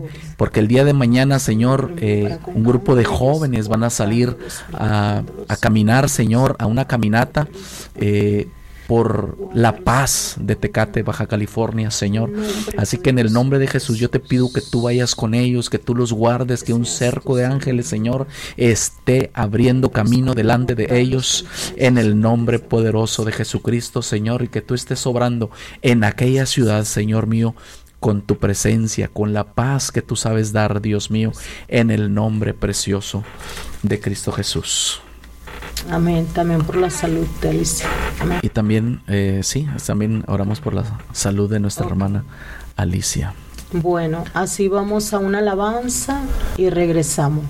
porque el día de mañana, Señor, un grupo de jóvenes van a salir a caminar, Señor, a una caminata por la paz de Tecate, Baja California, Señor. Así que en el nombre de Jesús yo te pido que tú vayas con ellos, que tú los guardes, que un cerco de ángeles, Señor, esté abriendo camino delante de ellos, en el nombre poderoso de Jesucristo, Señor, y que tú estés obrando en aquella ciudad, Señor mío, con tu presencia, con la paz que tú sabes dar, Dios mío, en el nombre precioso de Cristo Jesús. Amén. También por la salud de Alicia. Amén. Y también, también oramos por la salud de nuestra hermana Alicia. Bueno, así vamos a una alabanza y regresamos.